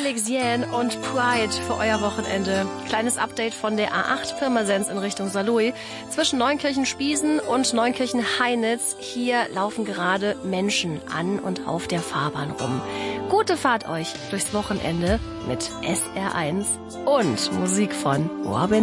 Felix Jähn und Pride für euer Wochenende. Kleines Update von der A8 Pirmasens in Richtung Saarlouis. Zwischen Neunkirchen-Spiesen und Neunkirchen-Heinitz. Hier laufen gerade Menschen an und auf der Fahrbahn rum. Gute Fahrt euch durchs Wochenende mit SR1 und Musik von Robin